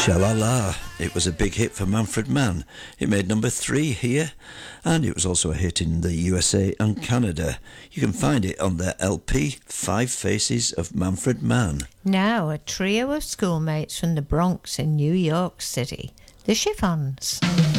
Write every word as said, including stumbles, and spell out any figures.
Sha-la-la. It was a big hit for Manfred Mann. It made number three here, and it was also a hit in the U S A and Canada. You can find it on their L P, Five Faces of Manfred Mann. Now, a trio of schoolmates from the Bronx in New York City, the Chiffons.